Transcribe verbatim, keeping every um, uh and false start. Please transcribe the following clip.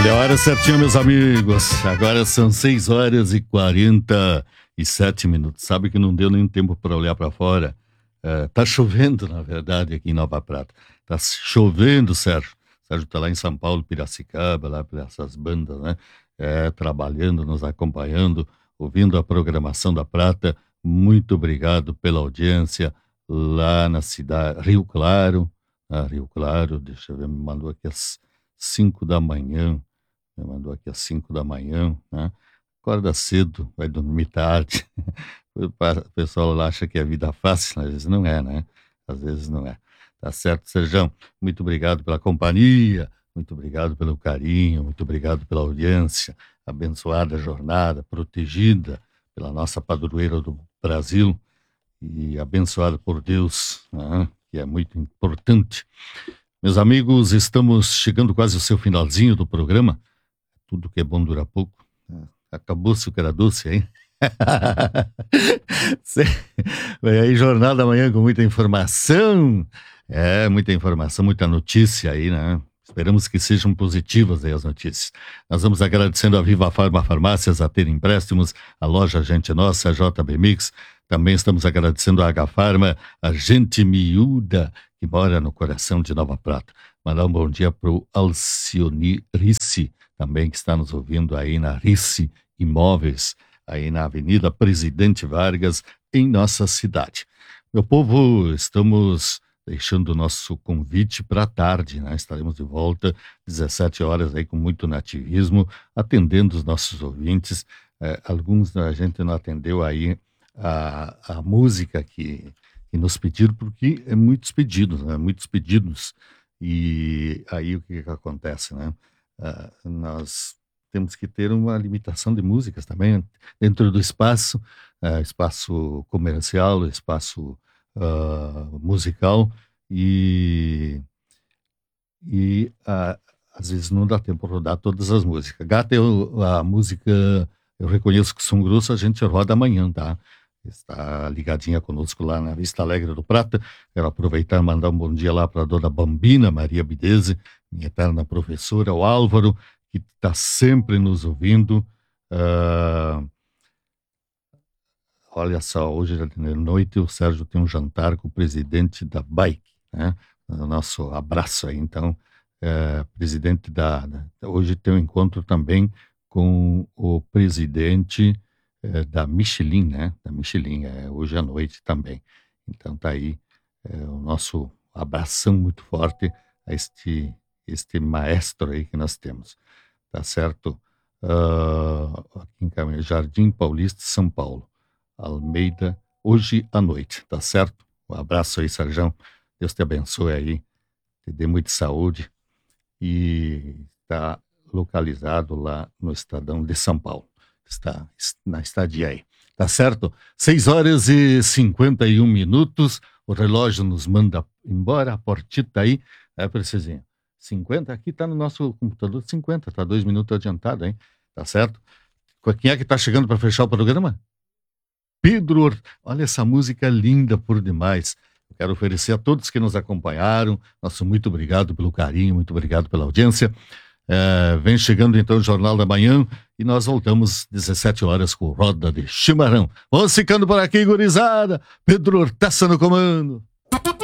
Olha a hora certinho, meus amigos. Agora são seis horas e quarenta e sete minutos. Sabe que não deu nem tempo para olhar para fora. É, tá chovendo, na verdade, aqui em Nova Prata. Tá chovendo, Sérgio. Sérgio tá lá em São Paulo, Piracicaba, lá para essas bandas, né? É, trabalhando, nos acompanhando, ouvindo a programação da Prata. Muito obrigado pela audiência lá na cidade, Rio Claro. Ah, Rio Claro, deixa eu ver, me mandou aqui às cinco da manhã. Me mandou aqui às cinco da manhã, né? Acorda cedo, vai dormir tarde. O pessoal lá acha que é vida fácil, às vezes não é, né? Às vezes não é. Tá certo, Sérgio? Muito obrigado pela companhia, muito obrigado pelo carinho, muito obrigado pela audiência. Abençoada jornada, protegida pela nossa padroeira do Brasil e abençoada por Deus, né? Que é muito importante. Meus amigos, estamos chegando quase ao seu finalzinho do programa. Tudo que é bom dura pouco. Acabou-se o que era doce, hein? Vem aí, Jornal da Manhã com muita informação. É, muita informação, muita notícia aí, né? Esperamos que sejam positivas aí as notícias. Nós vamos agradecendo a Viva Farma Farmácias, a Ter Empréstimos, a loja Gente Nossa, a J B Mix. Também estamos agradecendo a H Farma, a gente miúda que mora no coração de Nova Prata. Mandar um bom dia para o Alcione Ricci, também que está nos ouvindo aí na Ricci Imóveis, aí na Avenida Presidente Vargas, em nossa cidade. Meu povo, estamos deixando o nosso convite para a tarde, né? Estaremos de volta, dezessete horas aí com muito nativismo, atendendo os nossos ouvintes. É, alguns a gente não atendeu aí a, a música que, que nos pediram, porque é muitos pedidos, né? Muitos pedidos. E aí o que, que acontece, né? Uh, nós temos que ter uma limitação de músicas também dentro do espaço, uh, espaço comercial, espaço uh, musical, e, e uh, às vezes não dá tempo de rodar todas as músicas. Gata, eu, a música, eu reconheço que são grossos, a gente roda amanhã, tá? Está ligadinha conosco lá na Vista Alegre do Prata. Quero aproveitar e mandar um bom dia lá para a dona Bambina Maria Bidese, minha eterna professora, o Álvaro, que está sempre nos ouvindo. Uh, olha só, hoje à noite o Sérgio tem um jantar com o presidente da Bike, né? O nosso abraço aí, então, uh, presidente da, da... Hoje tem um encontro também com o presidente uh, da Michelin, né? Da Michelin, é, hoje à noite também. Então tá aí uh, o nosso abração muito forte a este... este maestro aí que nós temos, tá certo? Uh, aqui em Caminho, Jardim Paulista, São Paulo, Almeida, hoje à noite, tá certo? Um abraço aí, Sérgio, Deus te abençoe aí, te dê muita saúde, e está localizado lá no Estadão de São Paulo, está na estadia aí, tá certo? seis horas e cinquenta e um minutos, o relógio nos manda embora, a portita aí, é precisinho. cinquenta, aqui tá no nosso computador cinquenta, tá dois minutos adiantado, hein? Tá certo? Quem é que tá chegando para fechar o programa? Pedro, olha essa música linda por demais. Eu quero oferecer a todos que nos acompanharam, nosso muito obrigado pelo carinho, muito obrigado pela audiência. É, vem chegando então o Jornal da Manhã e nós voltamos dezessete horas com Roda de Chimarrão. Vamos ficando por aqui, gurizada. Pedro Hortaça no comando.